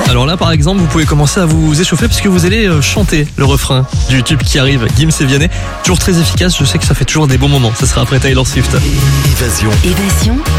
Alors là, par exemple, vous pouvez commencer à vous échauffer puisque vous allez chanter le refrain du tube qui arrive, Gims et Vianney. Toujours très efficace, je sais que ça fait toujours des bons moments. Ça sera après Taylor Swift. Évasion.